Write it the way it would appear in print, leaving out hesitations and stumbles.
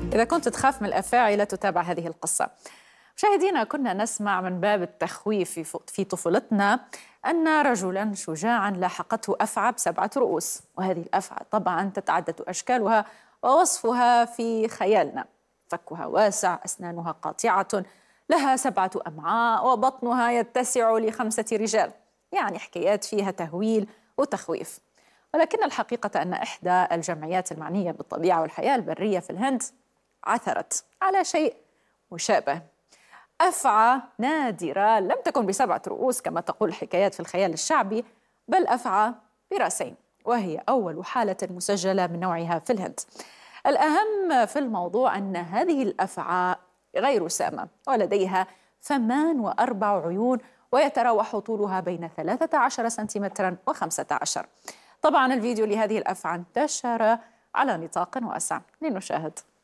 إذا كنت تخاف من الأفاعي لا تتابع هذه القصة. مشاهدينا، كنا نسمع من باب التخويف في طفولتنا أن رجلاً شجاعاً لاحقته أفعى ب7 رؤوس، وهذه الأفعى طبعاً تتعدد أشكالها ووصفها في خيالنا. فكها واسع، أسنانها قاطعة، لها 7 أمعاء، وبطنها يتسع ل5 رجال. يعني حكايات فيها تهويل وتخويف. ولكن الحقيقة أن إحدى الجمعيات المعنية بالطبيعة والحياة البرية في الهند عثرت على شيء مشابه، أفعى نادرة لم تكن ب7 رؤوس كما تقول الحكايات في الخيال الشعبي، بل أفعى برأسين، وهي أول حالة مسجلة من نوعها في الهند. الأهم في الموضوع أن هذه الأفعى غير سامة، ولديها فمان و4 عيون، ويتراوح طولها بين 13 سنتيمترا و15. طبعا الفيديو لهذه الأفعى انتشر على نطاق واسع. لنشاهد.